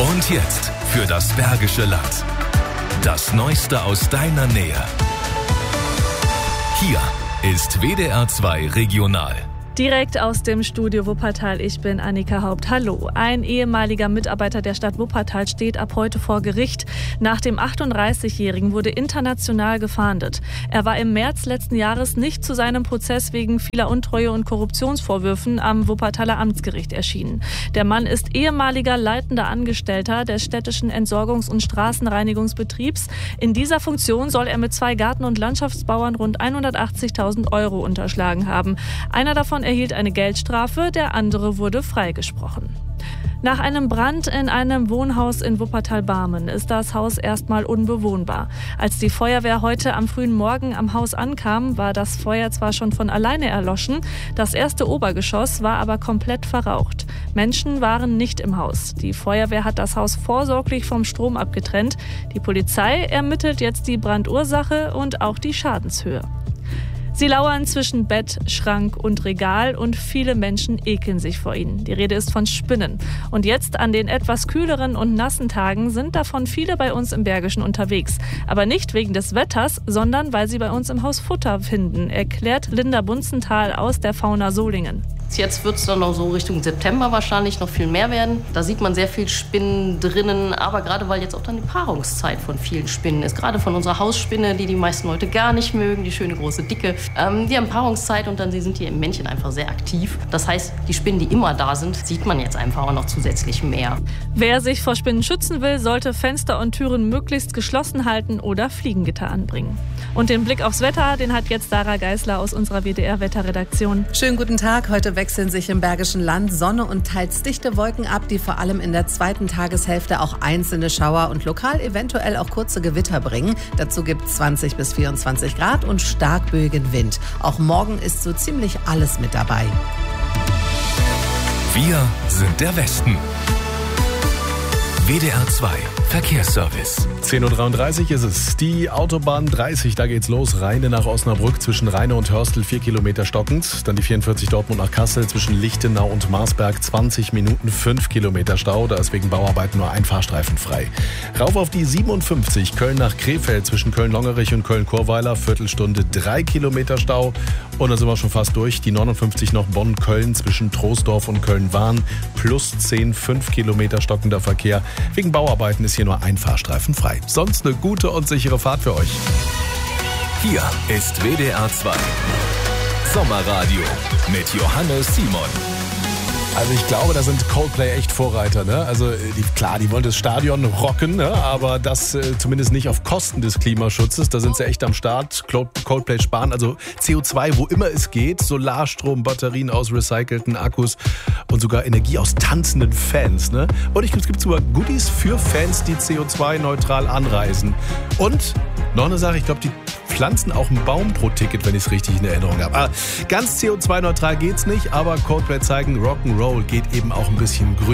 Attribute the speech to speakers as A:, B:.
A: Und jetzt für das Bergische Land. Das Neueste aus deiner Nähe. Hier ist WDR 2 Regional.
B: Direkt aus dem Studio Wuppertal, ich bin Annika Haupt. Hallo. Ein ehemaliger Mitarbeiter der Stadt Wuppertal steht ab heute vor Gericht. Nach dem 38-Jährigen wurde international gefahndet. Er war im März letzten Jahres nicht zu seinem Prozess wegen vieler Untreue und Korruptionsvorwürfen am Wuppertaler Amtsgericht erschienen. Der Mann ist ehemaliger leitender Angestellter des städtischen Entsorgungs- und Straßenreinigungsbetriebs. In dieser Funktion soll er mit 2 Garten- und Landschaftsbauern rund 180.000 Euro unterschlagen haben. Einer davon erhielt eine Geldstrafe, der andere wurde freigesprochen. Nach einem Brand in einem Wohnhaus in Wuppertal-Barmen ist das Haus erstmal unbewohnbar. Als die Feuerwehr heute am frühen Morgen am Haus ankam, war das Feuer zwar schon von alleine erloschen, das erste Obergeschoss war aber komplett verraucht. Menschen waren nicht im Haus. Die Feuerwehr hat das Haus vorsorglich vom Strom abgetrennt. Die Polizei ermittelt jetzt die Brandursache und auch die Schadenshöhe. Sie lauern zwischen Bett, Schrank und Regal und viele Menschen ekeln sich vor ihnen. Die Rede ist von Spinnen. Und jetzt an den etwas kühleren und nassen Tagen sind davon viele bei uns im Bergischen unterwegs. Aber nicht wegen des Wetters, sondern weil sie bei uns im Haus Futter finden, erklärt Linda Bunzenthal aus der Fauna Solingen.
C: Jetzt wird es dann noch so Richtung September wahrscheinlich noch viel mehr werden. Da sieht man sehr viel Spinnen drinnen, aber gerade weil jetzt auch dann die Paarungszeit von vielen Spinnen ist. Gerade von unserer Hausspinne, die meisten Leute gar nicht mögen, die schöne große Dicke. Die haben Paarungszeit und dann sind die im Männchen einfach sehr aktiv. Das heißt, die Spinnen, die immer da sind, sieht man jetzt einfach auch noch zusätzlich mehr.
B: Wer sich vor Spinnen schützen will, sollte Fenster und Türen möglichst geschlossen halten oder Fliegengitter anbringen. Und den Blick aufs Wetter, den hat jetzt Sarah Geisler aus unserer WDR-Wetterredaktion.
D: Schönen guten Tag. Heute wechseln sich im Bergischen Land Sonne und teils dichte Wolken ab, die vor allem in der zweiten Tageshälfte auch einzelne Schauer und lokal eventuell auch kurze Gewitter bringen. Dazu gibt es 20 bis 24 Grad und stark böigen Wind. Auch morgen ist so ziemlich alles mit dabei.
A: Wir sind der Westen. WDR 2 Verkehrsservice.
E: 10.33 Uhr ist es. Die Autobahn 30, da geht's los. Rheine nach Osnabrück zwischen Rheine und Hörstel 4 Kilometer stockend. Dann die 44 Dortmund nach Kassel zwischen Lichtenau und Marsberg 20 Minuten 5 Kilometer Stau. Da ist wegen Bauarbeiten nur ein Fahrstreifen frei. Rauf auf die 57 Köln nach Krefeld zwischen Köln-Longerich und Köln-Chorweiler. Viertelstunde 3 Kilometer Stau. Und dann sind wir schon fast durch. Die 59 noch Bonn-Köln zwischen Troisdorf und Köln-Wahn. Plus 10, 5 Kilometer stockender Verkehr. Wegen Bauarbeiten ist hier nur ein Fahrstreifen frei. Sonst eine gute und sichere Fahrt für euch.
A: Hier ist WDR 2 Sommerradio mit Johannes Simon.
E: Also ich glaube, da sind Coldplay echt Vorreiter. Ne? Also die wollen das Stadion rocken, ne? Aber das zumindest nicht auf Kosten des Klimaschutzes. Da sind sie echt am Start. Coldplay sparen also CO2, wo immer es geht. Solarstrom, Batterien aus recycelten Akkus und sogar Energie aus tanzenden Fans. Ne? Und es gibt sogar Goodies für Fans, die CO2-neutral anreisen. Und noch eine Sache, ich glaube, die pflanzen auch einen Baum pro Ticket, wenn ich es richtig in Erinnerung habe. Ganz CO2-neutral geht's nicht, aber Coldplay zeigen, Rock'n'Roll geht eben auch ein bisschen grün.